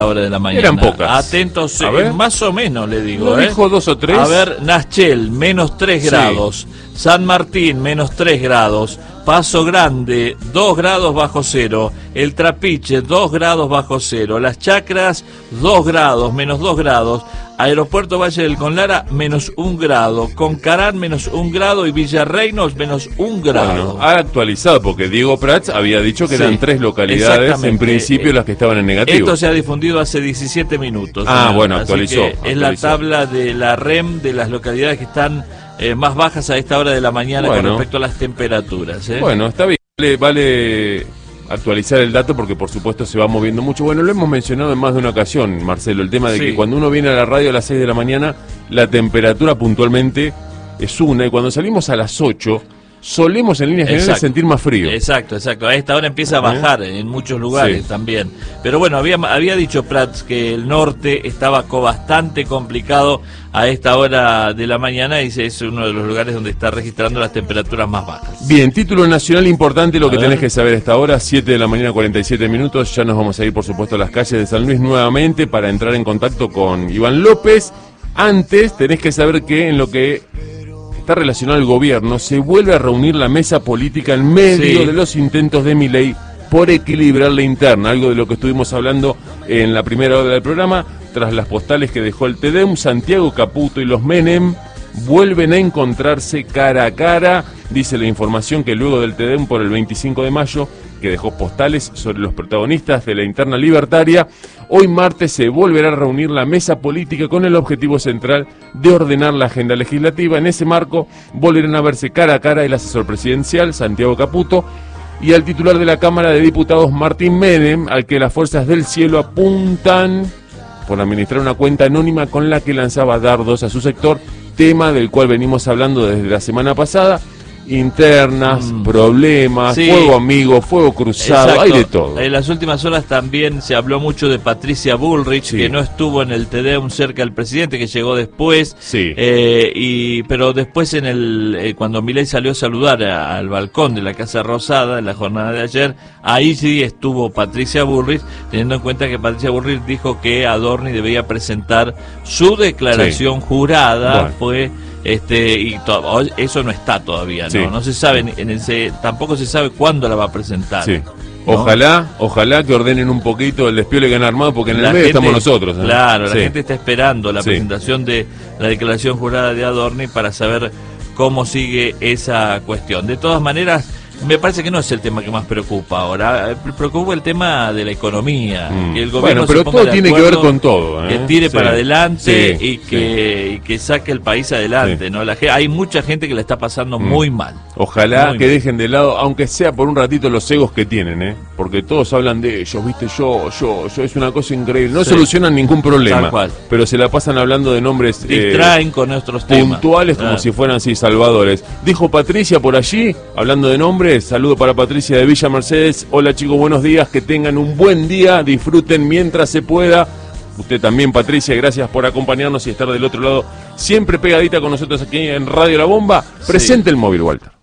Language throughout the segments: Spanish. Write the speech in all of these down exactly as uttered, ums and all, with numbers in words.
hora de la mañana. Eran pocas. Atentos, A eh, ver. más o menos le digo. ¿No eh. dijo dos o tres? A ver, Naschel, menos tres Sí. grados. San Martín, menos tres grados. Paso Grande, dos grados bajo cero. El Trapiche, dos grados bajo cero. Las Chacras, dos grados, menos dos grados. Aeropuerto Valle del Conlara, menos un grado. Concarán, menos un grado. Y Villarreinos, menos un grado. Bueno, ha actualizado, porque Diego Prats había dicho que Sí, eran tres localidades, exactamente. en principio, Eh, las que estaban en negativo. Esto se ha difundido hace diecisiete minutos. Ah, señor. bueno, Así actualizó, que es la actualizó. tabla de la R E M de las localidades que están eh, más bajas a esta hora de la mañana Bueno. con respecto a las temperaturas. ¿eh? Bueno, está bien, vale, vale actualizar el dato porque por supuesto se va moviendo mucho. Bueno, lo hemos mencionado en más de una ocasión, Marcelo, el tema de Sí. que cuando uno viene a la radio a las seis de la mañana, la temperatura puntualmente es una, y cuando salimos a las ocho, solemos en líneas generales Exacto. sentir más frío. Exacto, exacto. A esta hora empieza a bajar en muchos lugares Sí. también. Pero bueno, había, había dicho Prats que el norte estaba co- bastante complicado a esta hora de la mañana y es uno de los lugares donde está registrando las temperaturas más bajas. Bien, título nacional importante, lo A que ver. tenés que saber a esta hora, siete de la mañana, cuarenta y siete minutos. Ya nos vamos a ir, por supuesto, a las calles de San Luis nuevamente para entrar en contacto con Iván López. Antes, tenés que saber que en lo que está relacionado al gobierno, se vuelve a reunir la mesa política en medio Sí. de los intentos de Milei por equilibrar la interna, algo de lo que estuvimos hablando en la primera hora del programa. Tras las postales que dejó el Tedem, Santiago Caputo y los Menem vuelven a encontrarse cara a cara. Dice la información que luego del Tedem por el veinticinco de mayo, que dejó postales sobre los protagonistas de la interna libertaria, hoy martes se volverá a reunir la mesa política con el objetivo central de ordenar la agenda legislativa. En ese marco volverán a verse cara a cara el asesor presidencial, Santiago Caputo, y al titular de la Cámara de Diputados, Martín Menem, al que las fuerzas del cielo apuntan por administrar una cuenta anónima con la que lanzaba dardos a su sector, tema del cual venimos hablando desde la semana pasada. Internas, Mm. problemas, Sí. fuego amigo, fuego cruzado, Exacto. hay de todo. En las últimas horas también se habló mucho de Patricia Bullrich, Sí. que no estuvo en el Tedeum cerca del presidente, que llegó después. Sí. Eh, y pero después en el eh, cuando Milei salió a saludar a- al balcón de la Casa Rosada en la jornada de ayer, ahí sí estuvo Patricia Bullrich, teniendo en cuenta que Patricia Bullrich dijo que Adorni debía presentar su declaración jurada. Bueno. Fue este y to- eso no está todavía, Sí. no no se sabe en ese, tampoco se sabe cuándo la va a presentar. Sí. ¿no? Ojalá, ojalá que ordenen un poquito el despiole que han armado, porque en el La medio gente- estamos nosotros. ¿eh? Claro, la Sí. gente está esperando la Sí. presentación de la declaración jurada de Adorni para saber cómo sigue esa cuestión. De todas maneras, me parece que no es el tema que más preocupa ahora. Preocupa el tema de la economía, Mm. que el gobierno Bueno, pero se ponga todo de tiene que ver acuerdo, con todo, ¿eh? que tire Sí. para adelante Sí, y que y que saque el país adelante, Sí. ¿no? La, ge- hay mucha gente que la está pasando Mm. muy mal. Ojalá Muy que mal. dejen de lado, aunque sea por un ratito, los egos que tienen, ¿eh? Porque todos hablan de ellos, ¿viste? Yo, yo, yo, es una cosa increíble. No Sí. solucionan ningún problema, Tal cual. pero se la pasan hablando de nombres eh, Distraen con nuestros temas. puntuales como Claro. si fueran así salvadores. Dijo Patricia por allí, hablando de nombres, saludo para Patricia de Villa Mercedes. Hola chicos, buenos días, que tengan un buen día, disfruten mientras se pueda. Usted también, Patricia, gracias por acompañarnos y estar del otro lado, siempre pegadita con nosotros aquí en Radio La Bomba. Presente el móvil, Walter.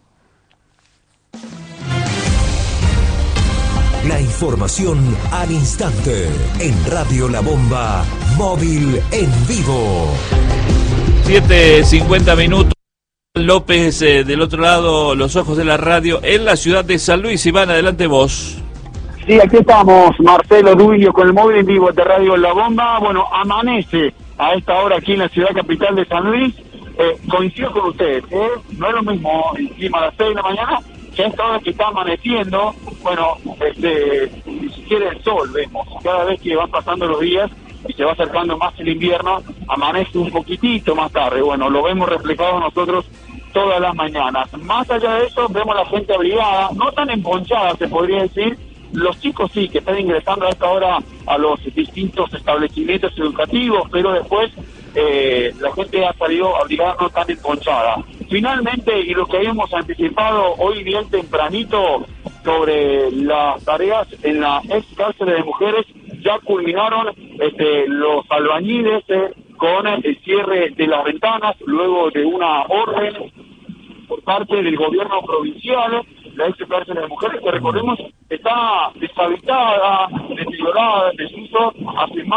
La información al instante en Radio La Bomba, móvil en vivo. siete cincuenta minutos. López, eh, del otro lado, los ojos de la radio, en la ciudad de San Luis. Iván, adelante vos. Sí, aquí estamos, Marcelo Duilio con el móvil en vivo de Radio La Bomba. Bueno, amanece a esta hora aquí en la ciudad capital de San Luis. Eh, coincido con ustedes, ¿eh? No es lo mismo el clima a las seis de la mañana que a esta hora que está amaneciendo. Bueno, este, ni siquiera el sol vemos. Cada vez que van pasando los días y se va acercando más el invierno, amanece un poquitito más tarde. Bueno, lo vemos reflejado nosotros todas las mañanas. Más allá de eso, vemos a la gente abrigada, no tan emponchada se podría decir. Los chicos sí, que están ingresando a esta hora a los distintos establecimientos educativos, pero después eh, la gente ha salido abrigada, no tan emponchada. Finalmente, y lo que habíamos anticipado hoy bien tempranito sobre las tareas en la ex cárcel de mujeres, ya culminaron este, los albañiles eh, con el cierre de las ventanas, luego de una orden por parte del gobierno provincial. La ex cárcel de mujeres, que recordemos está deshabitada, deteriorada, desuso incluso hace más